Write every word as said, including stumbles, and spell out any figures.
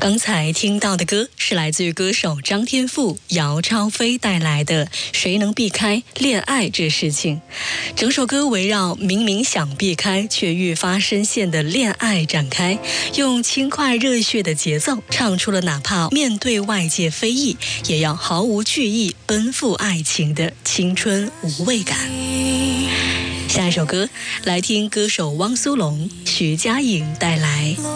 刚才听到的歌是来自于歌手张天赋、姚超菲带来的《谁能避开恋爱这事情》。整首歌围绕明明想避开却愈发深陷的恋爱展开，用轻快热血的节奏唱出了哪怕面对外界非议也要毫无惧意奔赴爱情的青春无畏感。下一首歌来听歌手汪苏泷、徐佳莹带来